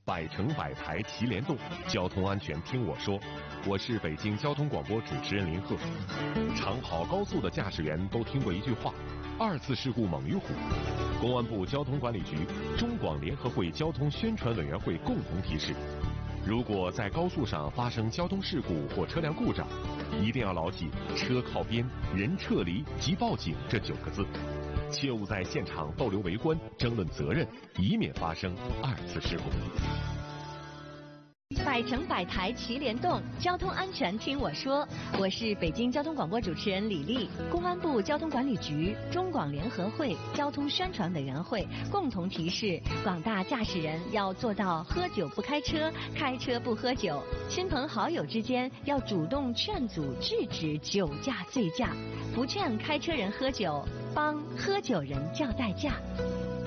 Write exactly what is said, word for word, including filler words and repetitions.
百城百台齐联动，交通安全听我说。我是北京交通广播主持人林鹤。常跑高速的驾驶员都听过一句话：二次事故猛于虎。公安部交通管理局、中广联合会交通宣传委员会共同提示，如果在高速上发生交通事故或车辆故障，一定要牢记车靠边、人撤离及报警这九个字，切勿在现场逗留围观、争论责任，以免发生二次事故。 百城百台齐联动，交通安全听我说。我是北京交通广播主持人李丽。公安部交通管理局、中广联合会交通宣传委员会共同提示广大驾驶人要做到喝酒不开车，开车不喝酒。亲朋好友之间要主动劝阻制止酒驾醉驾，不劝开车人喝酒，帮喝酒人叫代驾。